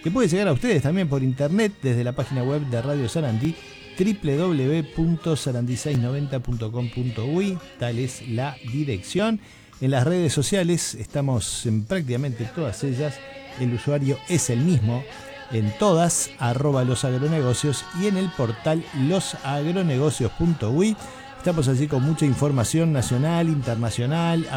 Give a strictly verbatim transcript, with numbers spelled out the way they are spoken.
que puede llegar a ustedes también por internet desde la página web de Radio Sarandí, doble u doble u doble u punto sarandí seiscientos noventa punto com punto uy, tal es la dirección. En las redes sociales estamos en prácticamente todas ellas, el usuario es el mismo, en todas, arroba los agronegocios, y en el portal los agronegocios punto uy. Estamos allí con mucha información nacional, internacional,